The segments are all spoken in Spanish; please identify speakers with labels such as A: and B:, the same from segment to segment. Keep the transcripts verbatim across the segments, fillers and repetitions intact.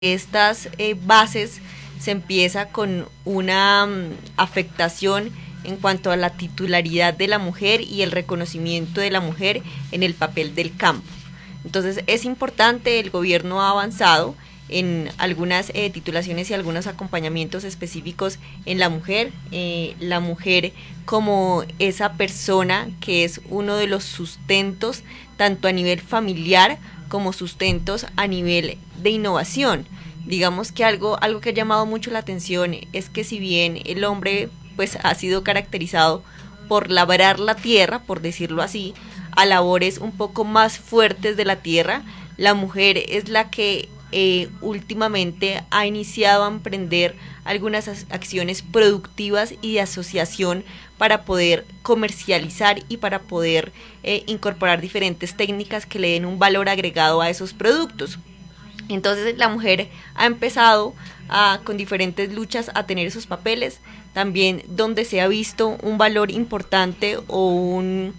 A: estas eh, bases se empieza con una um, afectación en cuanto a la titularidad de la mujer y el reconocimiento de la mujer en el papel del campo. Entonces es importante, el gobierno ha avanzado en algunas eh, titulaciones y algunos acompañamientos específicos en la mujer, eh, la mujer como esa persona que es uno de los sustentos tanto a nivel familiar como sustentos a nivel de innovación. Digamos que algo, algo que ha llamado mucho la atención es que si bien el hombre pues ha sido caracterizado por labrar la tierra, por decirlo así, a labores un poco más fuertes de la tierra, la mujer es la que eh, últimamente ha iniciado a emprender algunas acciones productivas y de asociación para poder comercializar y para poder eh, incorporar diferentes técnicas que le den un valor agregado a esos productos. Entonces la mujer ha empezado a, con diferentes luchas a tener esos papeles, también donde se ha visto un valor importante o un,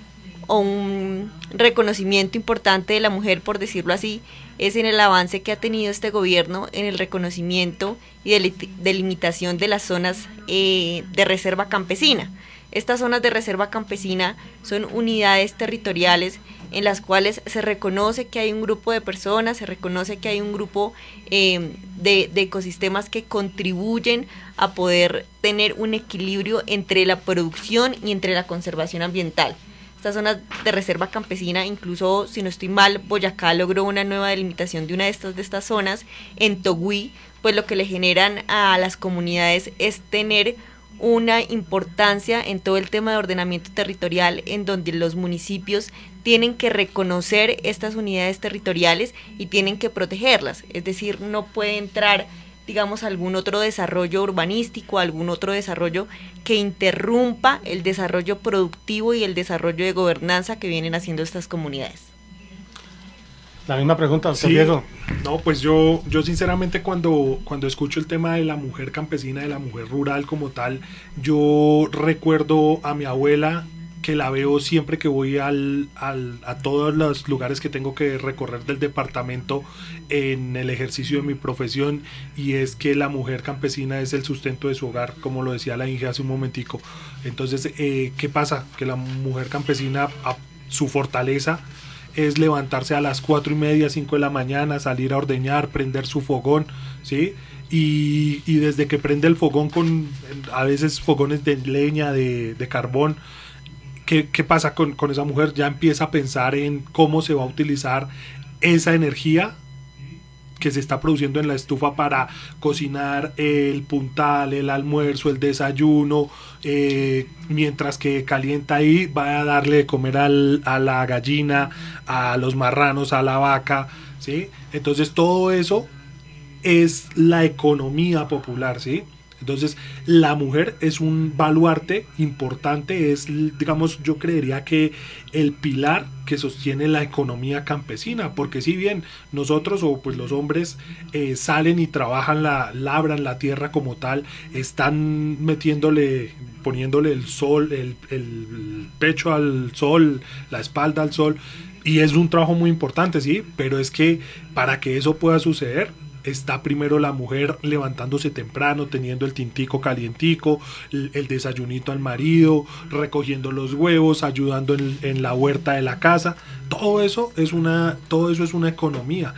A: o un reconocimiento importante de la mujer, por decirlo así, es en el avance que ha tenido este gobierno en el reconocimiento y delimitación de las zonas eh, de reserva campesina. Estas zonas de reserva campesina son unidades territoriales en las cuales se reconoce que hay un grupo de personas, se reconoce que hay un grupo eh, de, de ecosistemas que contribuyen a poder tener un equilibrio entre la producción y entre la conservación ambiental. Estas zonas de reserva campesina, incluso si no estoy mal, Boyacá logró una nueva delimitación de una de estas, de estas zonas en Togüí, pues lo que le generan a las comunidades es tener una importancia en todo el tema de ordenamiento territorial, en donde los municipios tienen que reconocer estas unidades territoriales y tienen que protegerlas, es decir, no puede entrar, digamos, algún otro desarrollo urbanístico, algún otro desarrollo que interrumpa el desarrollo productivo y el desarrollo de gobernanza que vienen haciendo estas comunidades.
B: La misma pregunta, doctor
C: Sí,
B: Diego.
C: no, pues yo, yo sinceramente cuando, cuando escucho el tema de la mujer campesina, de la mujer rural como tal, yo recuerdo a mi abuela, que la veo siempre que voy al, al, a todos los lugares que tengo que recorrer del departamento en el ejercicio de mi profesión, y es que la mujer campesina es el sustento de su hogar, como lo decía la Inge hace un momentico. Entonces, eh, ¿qué pasa? Que la mujer campesina, a su fortaleza es levantarse a las cuatro y media, cinco de la mañana, salir a ordeñar, prender su fogón, ¿sí? Y, y desde que prende el fogón con a veces fogones de leña, de, de carbón, ¿qué, qué pasa con, con esa mujer? Ya empieza a pensar en cómo se va a utilizar esa energía que se está produciendo en la estufa para cocinar el puntal, el almuerzo, el desayuno, eh, mientras que calienta ahí, va a darle de comer al, a la gallina, a los marranos, a la vaca, ¿sí? Entonces todo eso es la economía popular, ¿sí? Entonces la mujer es un baluarte importante, es, digamos, yo creería que el pilar que sostiene la economía campesina, porque si bien nosotros o pues los hombres eh, salen y trabajan, la labran la tierra como tal, están metiéndole, poniéndole el sol, el, el pecho al sol, la espalda al sol, y es un trabajo muy importante, sí, pero es que para que eso pueda suceder, está primero la mujer levantándose temprano, teniendo el tintico calientico, el, el desayunito al marido, recogiendo los huevos, ayudando en, en la huerta de la casa. Todo eso es una, todo eso es una economía.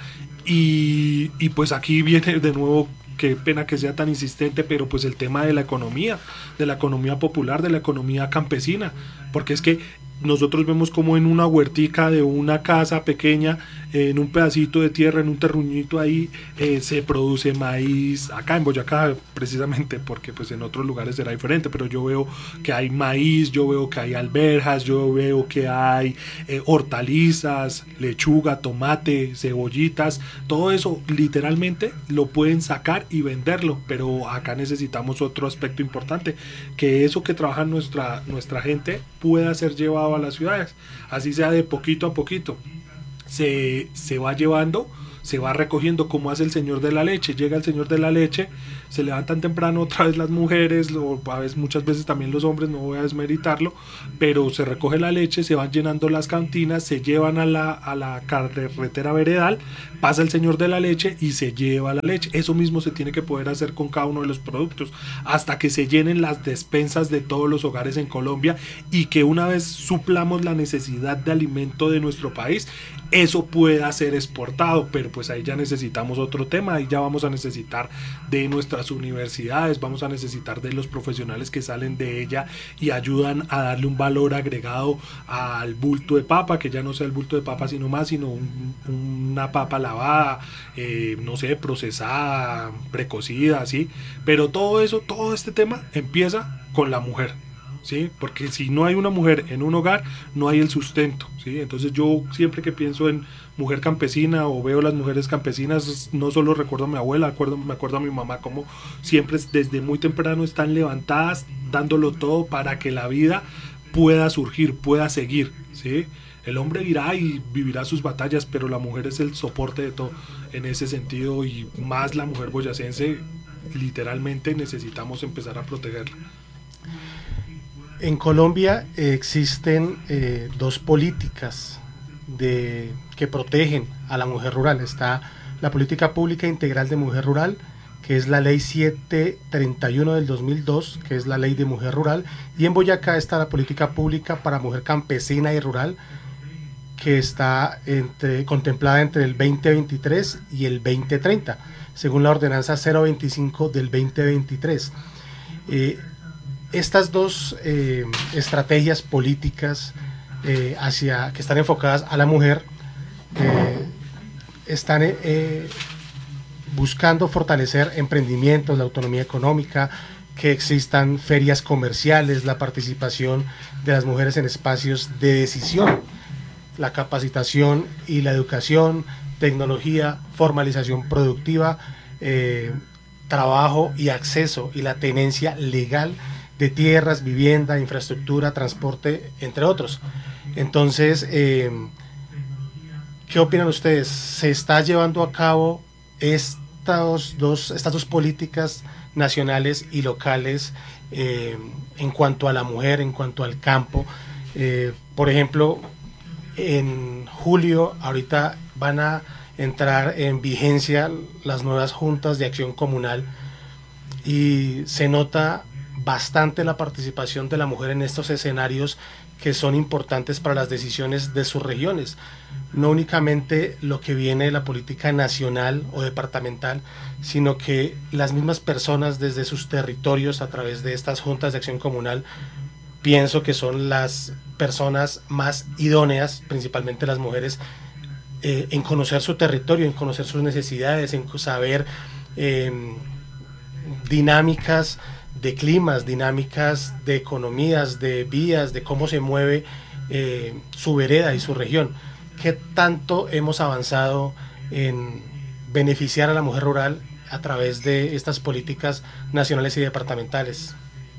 C: Y, y pues aquí viene de nuevo, qué pena que sea tan insistente, pero pues el tema de la economía, de la economía popular, de la economía campesina, porque es que nosotros vemos como en una huertica de una casa pequeña, eh, en un pedacito de tierra, en un terruñito ahí, eh, se produce maíz, acá en Boyacá precisamente, porque pues en otros lugares será diferente, pero yo veo que hay maíz, yo veo que hay alberjas, yo veo que hay eh, hortalizas, lechuga, tomate, cebollitas, todo eso literalmente lo pueden sacar y venderlo, pero acá necesitamos otro aspecto importante, que eso que trabaja nuestra, nuestra gente pueda ser llevado a las ciudades, así sea de poquito a poquito, se, se va llevando se va recogiendo, como hace el señor de la leche. Llega el señor de la leche, se levantan temprano otra vez las mujeres, o a veces, muchas veces también los hombres, no voy a desmeritarlo, pero se recoge la leche, se van llenando las cantinas, se llevan a la, a la carretera veredal, pasa el señor de la leche y se lleva la leche. Eso mismo se tiene que poder hacer con cada uno de los productos, hasta que se llenen las despensas de todos los hogares en Colombia, y que una vez suplamos la necesidad de alimento de nuestro país, eso pueda ser exportado. Pero pues ahí ya necesitamos otro tema, ahí ya vamos a necesitar de nuestras universidades, vamos a necesitar de los profesionales que salen de ella y ayudan a darle un valor agregado al bulto de papa, que ya no sea el bulto de papa sino más, sino un, una papa lavada, eh, no sé, procesada, precocida, ¿sí? Pero todo eso, todo este tema empieza con la mujer, ¿sí? Porque si no hay una mujer en un hogar, no hay el sustento, ¿sí? Entonces yo siempre que pienso en mujer campesina o veo las mujeres campesinas, no solo recuerdo a mi abuela, acuerdo, me acuerdo a mi mamá, como siempre desde muy temprano están levantadas, dándolo todo para que la vida pueda surgir, pueda seguir, ¿sí? El hombre irá y vivirá sus batallas, pero la mujer es el soporte de todo en ese sentido, y más la mujer boyacense, literalmente necesitamos empezar a protegerla.
B: En Colombia eh, existen eh, dos políticas de, que protegen a la mujer rural. Está la Política Pública Integral de Mujer Rural, que es la Ley setecientos treinta y uno del dos mil dos, que es la Ley de Mujer Rural, y en Boyacá está la Política Pública para Mujer Campesina y Rural, que está entre, contemplada entre el veinte veintitrés y el veinte treinta, según la ordenanza cero veinticinco del veinte veintitrés. Eh, Estas dos eh, estrategias políticas eh, hacia, que están enfocadas a la mujer eh, están eh, buscando fortalecer emprendimientos, la autonomía económica, que existan ferias comerciales, la participación de las mujeres en espacios de decisión, la capacitación y la educación, tecnología, formalización productiva, eh, trabajo y acceso y la tenencia legal de tierras, vivienda, infraestructura, transporte, entre otros. Entonces, eh, ¿qué opinan ustedes? ¿Se está llevando a cabo estos dos, estas dos políticas nacionales y locales eh, en cuanto a la mujer, en cuanto al campo? Eh, por ejemplo, en julio, ahorita van a entrar en vigencia las nuevas juntas de acción comunal, y se nota bastante la participación de la mujer en estos escenarios que son importantes para las decisiones de sus regiones. No únicamente lo que viene de la política nacional o departamental, sino que las mismas personas desde sus territorios, a través de estas juntas de acción comunal, pienso que son las personas más idóneas, principalmente las mujeres, eh, en conocer su territorio, en conocer sus necesidades, en saber eh, dinámicas de climas, dinámicas de economías, de vías, de cómo se mueve eh, su vereda y su región. ¿Qué tanto hemos avanzado en beneficiar a la mujer rural a través de estas políticas nacionales y departamentales?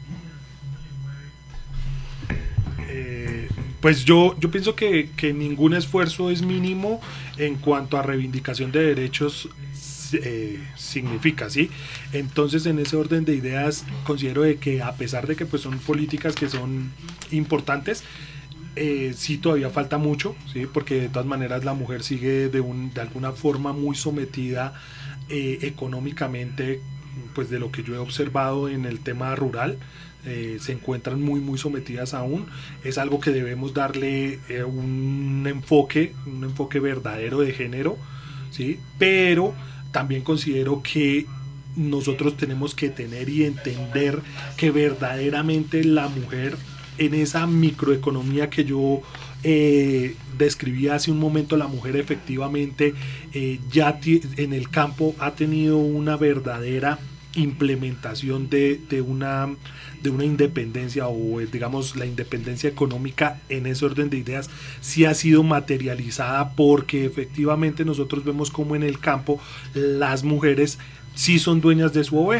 C: Eh, pues yo, yo pienso que, que ningún esfuerzo es mínimo en cuanto a reivindicación de derechos Eh, significa, ¿sí? Entonces, en ese orden de ideas, considero de que a pesar de que pues son políticas que son importantes, eh, sí todavía falta mucho, ¿sí? Porque de todas maneras la mujer sigue de, un, de alguna forma muy sometida eh, económicamente, pues de lo que yo he observado en el tema rural. Eh, se encuentran muy muy sometidas aún. Es algo que debemos darle eh, un enfoque, un enfoque verdadero de género, ¿sí? Pero también considero que nosotros tenemos que tener y entender que verdaderamente la mujer, en esa microeconomía que yo eh, describí hace un momento, la mujer efectivamente eh, ya en el campo ha tenido una verdadera implementación de, de una de una independencia, o digamos la independencia económica en ese orden de ideas sí ha sido materializada, porque efectivamente nosotros vemos como en el campo las mujeres sí son dueñas de su oveja,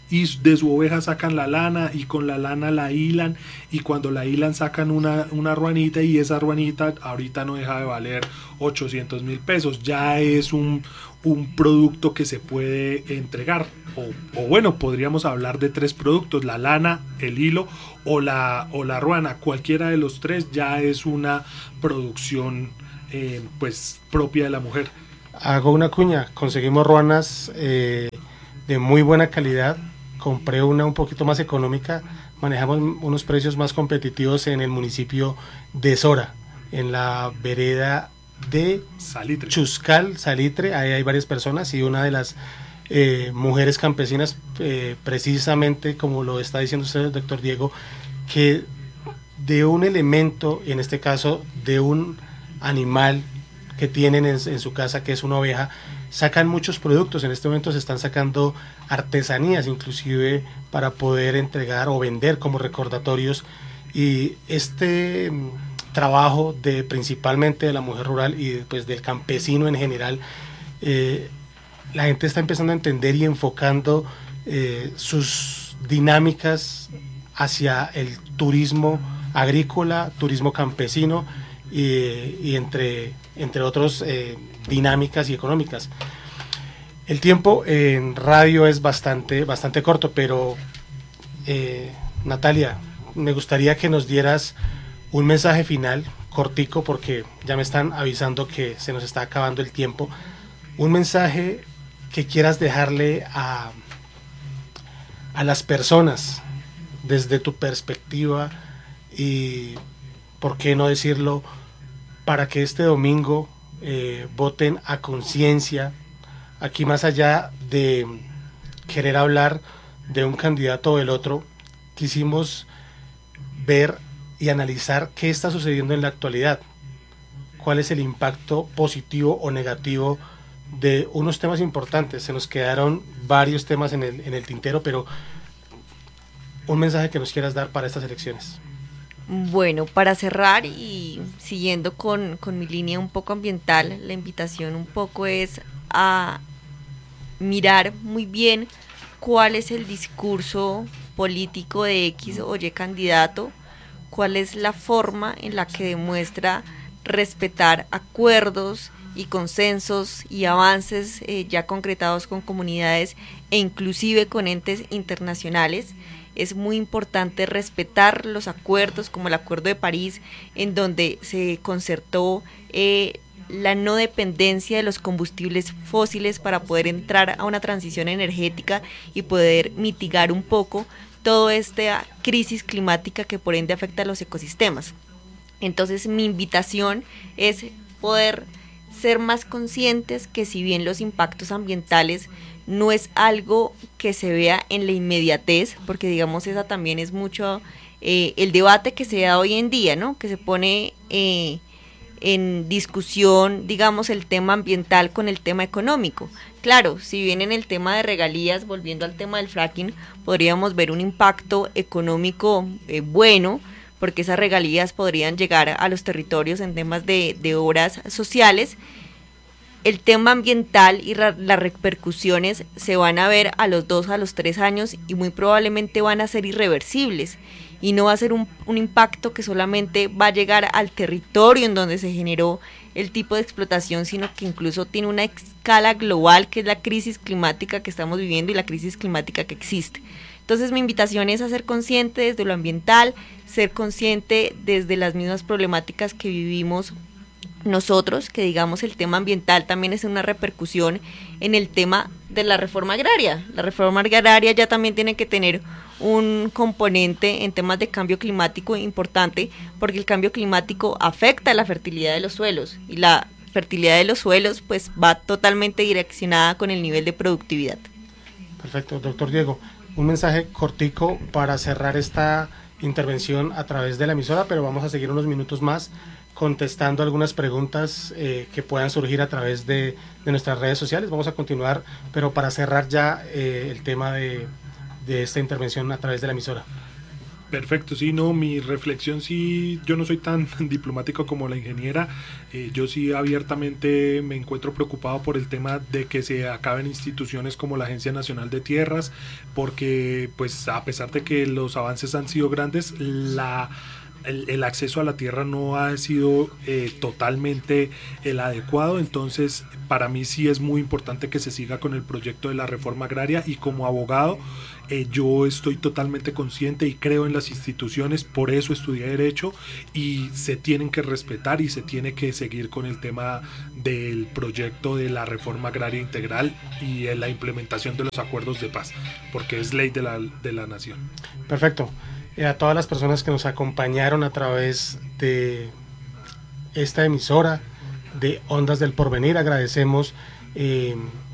C: y de su oveja sacan la lana y con la lana la hilan y cuando la hilan sacan una, una ruanita y esa ruanita ahorita no deja de valer ochocientos mil pesos, ya es un, un producto que se puede entregar o, o bueno, podríamos hablar de tres productos, la lana, el hilo o la, o la ruana, cualquiera de los tres ya es una producción eh, pues propia de la mujer.
B: Hago una cuña, conseguimos ruanas eh, de muy buena calidad, compré una un poquito más económica, manejamos unos precios más competitivos en el municipio de Sora, en la vereda de
C: Salitre.
B: Chuscal, Salitre, ahí hay varias personas y una de las eh, mujeres campesinas, eh, precisamente como lo está diciendo usted, doctor Diego, que de un elemento, en este caso de un animal que tienen en, en su casa, que es una oveja, sacan muchos productos. En este momento se están sacando artesanías, inclusive para poder entregar o vender como recordatorios. Y este trabajo de principalmente de la mujer rural y pues del campesino en general, eh, la gente está empezando a entender y enfocando eh, sus dinámicas hacia el turismo agrícola, turismo campesino y, y entre, entre otros eh, dinámicas y económicas. El tiempo en radio es bastante, bastante corto, pero eh, Natalia, me gustaría que nos dieras un mensaje final, cortico, porque ya me están avisando que se nos está acabando el tiempo. Un mensaje que quieras dejarle a, a las personas desde tu perspectiva y, por qué no decirlo, para que este domingo eh, voten a conciencia. Aquí, más allá de querer hablar de un candidato o del otro, quisimos ver y analizar qué está sucediendo en la actualidad, cuál es el impacto positivo o negativo de unos temas importantes. Se nos quedaron varios temas en el, en el tintero, pero un mensaje que nos quieras dar para estas elecciones.
A: Bueno, para cerrar y siguiendo con, con mi línea un poco ambiental, la invitación un poco es a mirar muy bien cuál es el discurso político de X o Y candidato, cuál es la forma en la que demuestra respetar acuerdos y consensos y avances eh, ya concretados con comunidades e inclusive con entes internacionales. Es muy importante respetar los acuerdos, como el Acuerdo de París, en donde se concertó eh, la no dependencia de los combustibles fósiles para poder entrar a una transición energética y poder mitigar un poco toda esta crisis climática que por ende afecta a los ecosistemas. Entonces mi invitación es poder ser más conscientes que si bien los impactos ambientales no es algo que se vea en la inmediatez, porque digamos esa también es mucho eh, el debate que se da hoy en día, ¿no? Que se pone eh, en discusión, digamos, el tema ambiental con el tema económico. Claro, si bien en el tema de regalías, volviendo al tema del fracking, podríamos ver un impacto económico eh, bueno, porque esas regalías podrían llegar a los territorios en temas de, de obras sociales. El tema ambiental y ra- las repercusiones se van a ver a los dos, a los tres años y muy probablemente van a ser irreversibles y no va a ser un, un impacto que solamente va a llegar al territorio en donde se generó el tipo de explotación, sino que incluso tiene una escala global, que es la crisis climática que estamos viviendo y la crisis climática que existe. Entonces mi invitación es a ser consciente desde lo ambiental, ser consciente desde las mismas problemáticas que vivimos nosotros, que digamos el tema ambiental también es una repercusión en el tema de la reforma agraria. La reforma agraria ya también tiene que tener un componente en temas de cambio climático importante, porque el cambio climático afecta la fertilidad de los suelos y la fertilidad de los suelos pues va totalmente direccionada con el nivel de productividad.
B: Perfecto, doctor Diego, un mensaje cortico para cerrar esta intervención a través de la emisora, pero vamos a seguir unos minutos más contestando algunas preguntas eh, que puedan surgir a través de, de nuestras redes sociales. Vamos a continuar, pero para cerrar ya eh, el tema de, de esta intervención a través de la emisora.
C: Perfecto, sí, no, mi reflexión sí, yo no soy tan diplomático como la ingeniera, eh, yo sí abiertamente me encuentro preocupado por el tema de que se acaben instituciones como la Agencia Nacional de Tierras, porque pues a pesar de que los avances han sido grandes, la... El, el acceso a la tierra no ha sido eh, totalmente el adecuado, entonces para mí sí es muy importante que se siga con el proyecto de la reforma agraria, y como abogado eh, yo estoy totalmente consciente y creo en las instituciones, por eso estudié Derecho, y se tienen que respetar y se tiene que seguir con el tema del proyecto de la reforma agraria integral y en la implementación de los acuerdos de paz, porque es ley de la, de la nación.
B: Perfecto. A todas las personas que nos acompañaron a través de esta emisora de Ondas del Porvenir, agradecemos eh,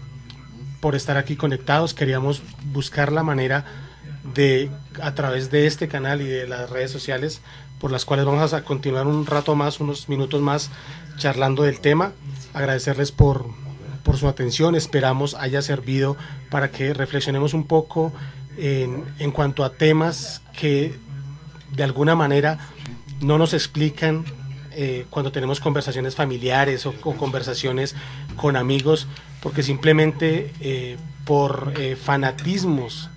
B: por estar aquí conectados. Queríamos buscar la manera de, a través de este canal y de las redes sociales, por las cuales vamos a continuar un rato más, unos minutos más, charlando del tema. Agradecerles por, por su atención, esperamos haya servido para que reflexionemos un poco En, en cuanto a temas que de alguna manera no nos explican eh, cuando tenemos conversaciones familiares o, o conversaciones con amigos, porque simplemente eh, por eh, fanatismos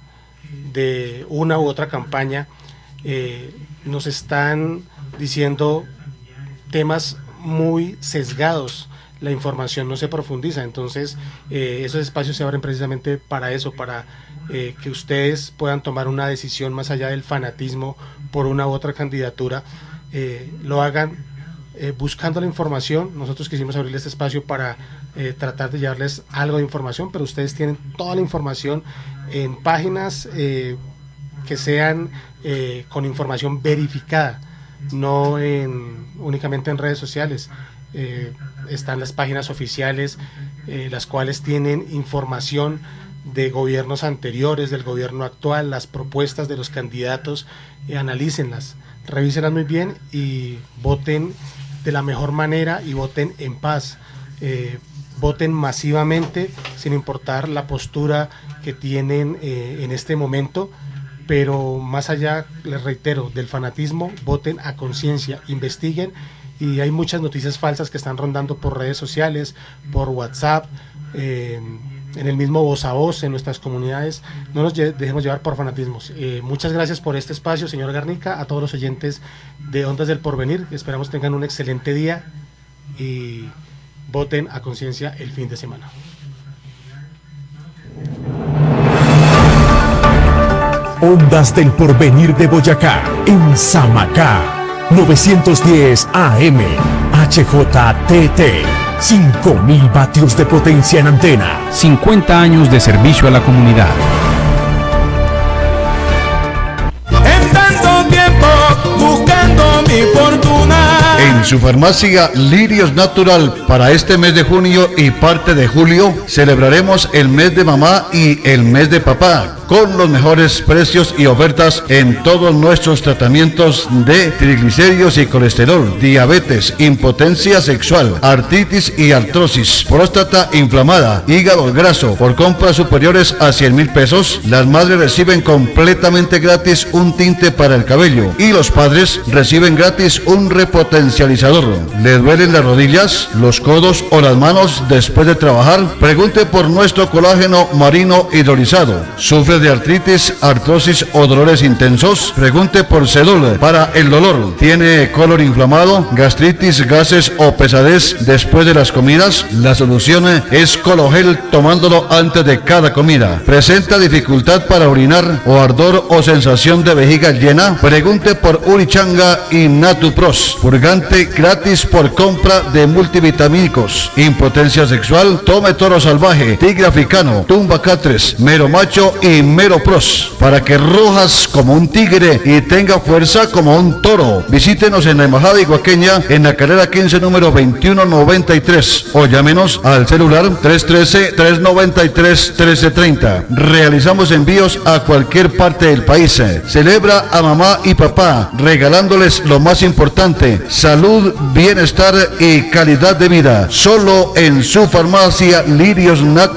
B: de una u otra campaña eh, nos están diciendo temas muy sesgados, la información no se profundiza. Entonces eh, esos espacios se abren precisamente para eso, para eh, que ustedes puedan tomar una decisión más allá del fanatismo por una u otra candidatura, eh, lo hagan eh, buscando la información. Nosotros quisimos abrir este espacio para eh, tratar de llevarles algo de información, pero ustedes tienen toda la información en páginas eh, que sean eh, con información verificada, no en, únicamente en redes sociales. Eh, están las páginas oficiales, eh, las cuales tienen información de gobiernos anteriores, del gobierno actual, las propuestas de los candidatos, eh, analícenlas, revísenlas muy bien y voten de la mejor manera y voten en paz, eh, voten masivamente sin importar la postura que tienen eh, en este momento, pero más allá, les reitero, del fanatismo, voten a conciencia, investiguen. Y hay muchas noticias falsas que están rondando por redes sociales, por WhatsApp, eh, en el mismo voz a voz, en nuestras comunidades. No nos lle- dejemos llevar por fanatismos. Eh, muchas gracias por este espacio, señor Garnica, a todos los oyentes de Ondas del Porvenir. Esperamos tengan un excelente día y voten a conciencia el fin de semana.
D: Ondas del Porvenir de Boyacá, en Samacá. novecientos diez A M, H J T T, cinco mil vatios de potencia en antena.
E: cincuenta años de servicio a la comunidad.
F: En tanto tiempo buscando mi fortuna.
G: En su farmacia Lirios Natural, para este mes de junio y parte de julio, celebraremos el mes de mamá y el mes de papá, con los mejores precios y ofertas en todos nuestros tratamientos de triglicéridos y colesterol, diabetes, impotencia sexual, artritis y artrosis, próstata inflamada, hígado graso. Por compras superiores a cien mil pesos, las madres reciben completamente gratis un tinte para el cabello y los padres reciben gratis un repotencializador. ¿Le duelen las rodillas, los codos o las manos después de trabajar? Pregunte por nuestro colágeno marino hidrolizado. ¿Sufre de artritis, artrosis o dolores intensos? Pregunte por Sedol para el dolor. ¿Tiene colon inflamado, gastritis, gases o pesadez después de las comidas? La solución es Cologel, tomándolo antes de cada comida. ¿Presenta dificultad para orinar o ardor o sensación de vejiga llena? Pregunte por Urichanga y Natupros, purgante gratis por compra de multivitamínicos. Impotencia sexual, tome Toro Salvaje, Tigre Africano, Tumba Catres, Mero Macho y Mero Pros, para que rujas como un tigre y tenga fuerza como un toro. Visítenos en la embajada iguaqueña en la carrera quince número veintiuno noventa y tres o llámenos al celular tres uno tres, tres nueve tres, uno tres tres cero. Realizamos envíos a cualquier parte del país. Celebra a mamá y papá regalándoles lo más importante: salud, bienestar y calidad de vida. Solo en su farmacia Lirios Natural.